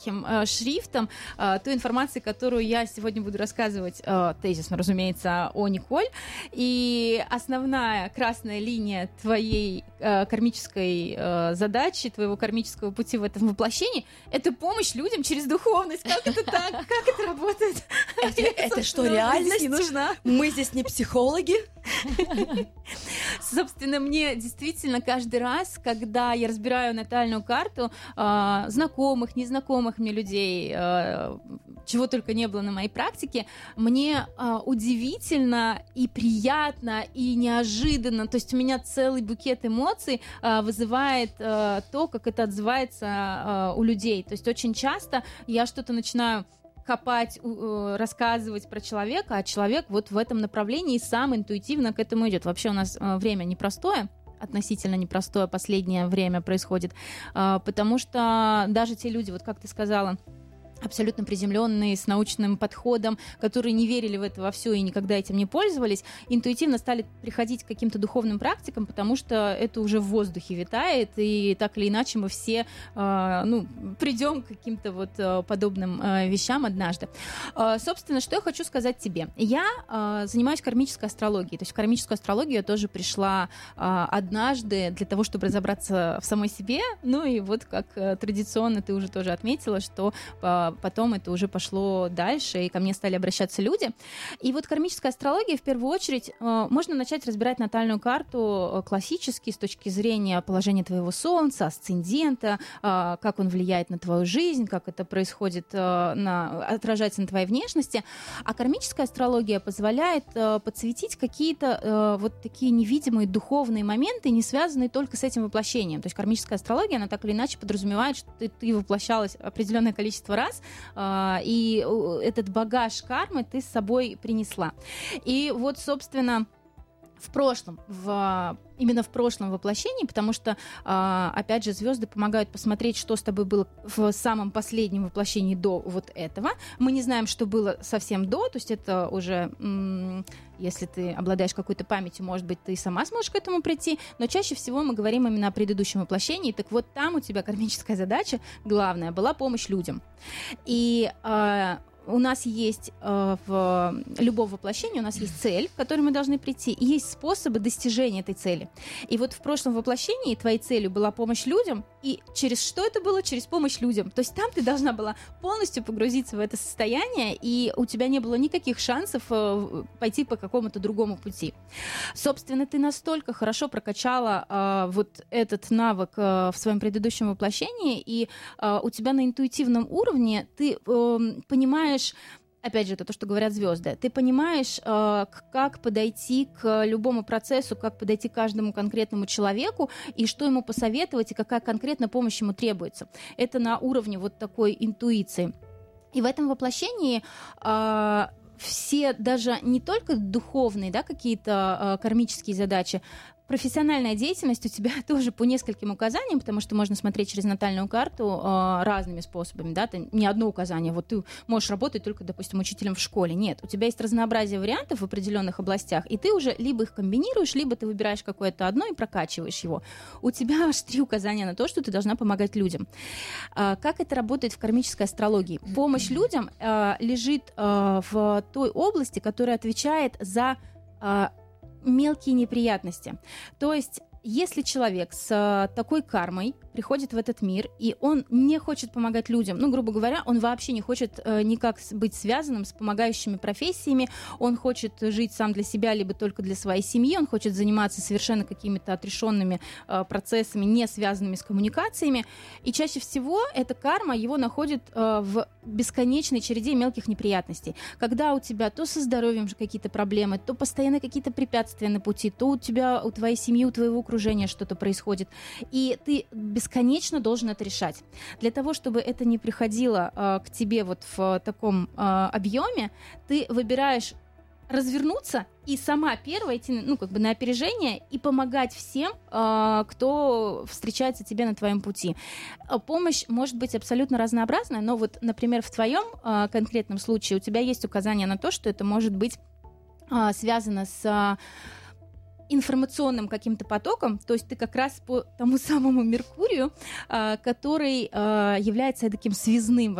шрифтом ту информацию, которую я сегодня буду рассказывать, тезисно, разумеется, о Николь. И основная красная линия твоей кармической задачи, твоего кармического пути в этом воплощении — это помощь людям через духовность. Как это так? Как это работает? Это что, реальность? Не нужна. Мы здесь не психологи? Собственно, мне действительно каждый раз, когда я разбираю натальную карту знакомых, незнакомых мне людей, чего только не было на моей практике, мне удивительно и приятно, и неожиданно. То есть у меня целый букет эмоций вызывает то, как это отзывается у людей. То есть очень часто я что-то начинаю копать, рассказывать про человека, а человек вот в этом направлении сам интуитивно к этому идет. Вообще у нас время непростое, относительно непростое последнее время происходит, потому что даже те люди, вот как ты сказала, абсолютно приземленные, с научным подходом, которые не верили в это во все и никогда этим не пользовались, интуитивно стали приходить к каким-то духовным практикам, потому что это уже в воздухе витает, и так или иначе мы все придем к каким-то вот подобным вещам однажды. Собственно, что я хочу сказать тебе. Я занимаюсь кармической астрологией, то есть в кармическую астрологию я тоже пришла однажды для того, чтобы разобраться в самой себе, ну и вот как традиционно ты уже тоже отметила, что потом это уже пошло дальше, и ко мне стали обращаться люди. И вот кармическая астрология, в первую очередь, можно начать разбирать натальную карту классически с точки зрения положения твоего солнца, асцендента, как он влияет на твою жизнь, как это происходит, отражается на твоей внешности. А кармическая астрология позволяет подсветить какие-то вот такие невидимые духовные моменты, не связанные только с этим воплощением. То есть кармическая астрология, она так или иначе подразумевает, что ты воплощалась определенное количество раз, и этот багаж кармы ты с собой принесла. И вот, собственно, именно в прошлом воплощении, потому что, опять же, звезды помогают посмотреть, что с тобой было в самом последнем воплощении до вот этого. Мы не знаем, что было совсем до, то есть это уже, если ты обладаешь какой-то памятью, может быть, ты сама сможешь к этому прийти, но чаще всего мы говорим именно о предыдущем воплощении. Так вот, там у тебя кармическая задача, главная, была помощь людям. И у нас есть в любом воплощении у нас есть цель, к которой мы должны прийти, и есть способы достижения этой цели. И вот в прошлом воплощении твоей целью была помощь людям, и через что это было? Через помощь людям. То есть там ты должна была полностью погрузиться в это состояние, и у тебя не было никаких шансов пойти по какому-то другому пути. Собственно, ты настолько хорошо прокачала вот этот навык в своем предыдущем воплощении, и у тебя на интуитивном уровне ты понимаешь, опять же, это то, что говорят звезды. Ты понимаешь, как подойти к любому процессу, как подойти к каждому конкретному человеку, и что ему посоветовать, и какая конкретно помощь ему требуется. Это на уровне вот такой интуиции. И в этом воплощении все даже не только духовные, да, какие-то кармические задачи, профессиональная деятельность у тебя тоже по нескольким указаниям, потому что можно смотреть через натальную карту разными способами, да, это не одно указание, вот ты можешь работать только, допустим, учителем в школе, нет, у тебя есть разнообразие вариантов в определенных областях, и ты уже либо их комбинируешь, либо ты выбираешь какое-то одно и прокачиваешь его. У тебя аж 3 указания на то, что ты должна помогать людям. Как это работает в кармической астрологии? Помощь людям лежит в той области, которая отвечает за мелкие неприятности. То есть, если человек с такой кармой приходит в этот мир, и он не хочет помогать людям, ну, грубо говоря, он вообще не хочет никак быть связанным с помогающими профессиями, он хочет жить сам для себя, либо только для своей семьи, он хочет заниматься совершенно какими-то отрешенными процессами, не связанными с коммуникациями, и чаще всего эта карма его находит в бесконечной череде мелких неприятностей. Когда у тебя то со здоровьем же какие-то проблемы, то постоянно какие-то препятствия на пути, то у тебя, у твоей семьи, у твоего окружения что-то происходит, и ты бесконечно должен это решать. Для того, чтобы это не приходило к тебе вот в таком объеме, ты выбираешь развернуться и сама первая идти, ну, как бы на опережение и помогать всем, кто встречается тебе на твоем пути. Помощь может быть абсолютно разнообразная, но вот, например, в твоем конкретном случае у тебя есть указание на то, что это может быть связано с информационным каким-то потоком, то есть ты как раз по тому самому Меркурию, который является таким связным